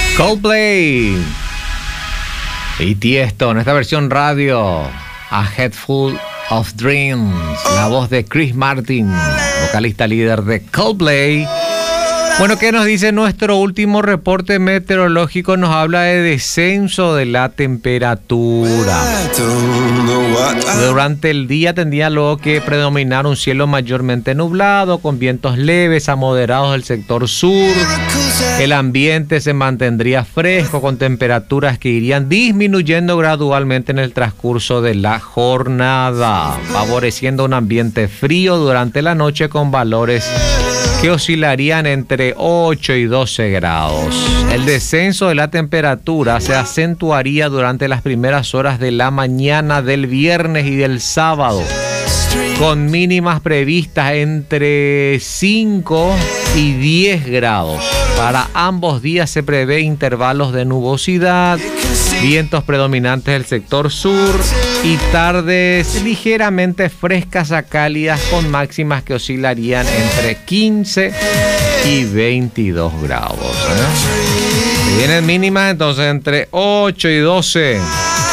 Coldplay y Tiesto en esta versión radio, A Head Full of Dreams, la voz de Chris Martin, vocalista líder de Coldplay. Bueno, ¿qué nos dice nuestro último reporte meteorológico? Nos habla de descenso de la temperatura. Durante el día tendría luego que predominar un cielo mayormente nublado, con vientos leves a moderados del sector sur. El ambiente se mantendría fresco, con temperaturas que irían disminuyendo gradualmente en el transcurso de la jornada, favoreciendo un ambiente frío durante la noche con valores que oscilarían entre 8 y 12 grados. El descenso de la temperatura se acentuaría durante las primeras horas de la mañana del viernes y del sábado, con mínimas previstas entre 5 y 10 grados. Para ambos días se prevé intervalos de nubosidad, vientos predominantes del sector sur y tardes ligeramente frescas a cálidas con máximas que oscilarían entre 15 y 22 grados. Vienen mínimas entonces entre 8 y 12.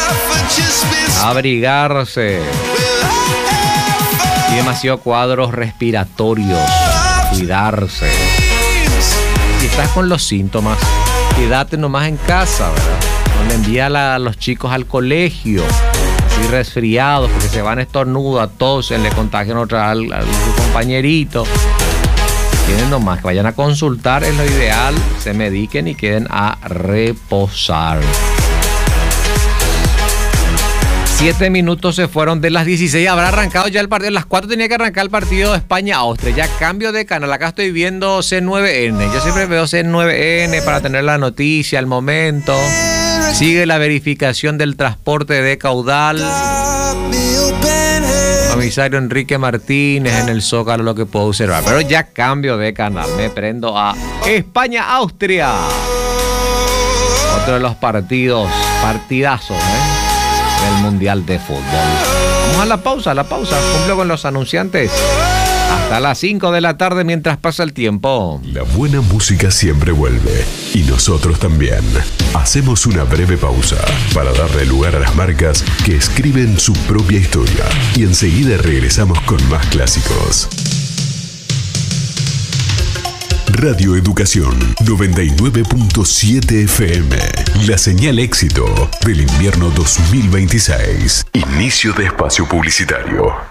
Abrigarse. Y demasiados cuadros respiratorios. Cuidarse. Si estás con los síntomas, quédate nomás en casa, ¿verdad? No le envía a los chicos al colegio así resfriados porque se van estornudos, a tosen, le contagian otra al compañerito. Tienen nomás que vayan a consultar, es lo ideal, se mediquen y queden a reposar. 7 minutos se fueron de las 16. Habrá arrancado ya el partido. A las 4 tenía que arrancar el partido de España-Austria. Ya cambio de canal. Acá estoy viendo C9N. Yo siempre veo C9N para tener la noticia al momento. Sigue la verificación del transporte de caudal. Comisario Enrique Martínez en el Zócalo, lo que puedo observar. Pero ya cambio de canal. Me prendo a España-Austria. Otro de los partidazos, del Mundial de Fútbol. Vamos a la pausa. Cumplo con los anunciantes. Hasta las 5 de la tarde mientras pasa el tiempo. La buena música siempre vuelve. Y nosotros también. Hacemos una breve pausa para darle lugar a las marcas que escriben su propia historia. Y enseguida regresamos con más clásicos. Radio Educación 99.7 FM. La señal éxito del invierno 2026. Inicio de espacio publicitario.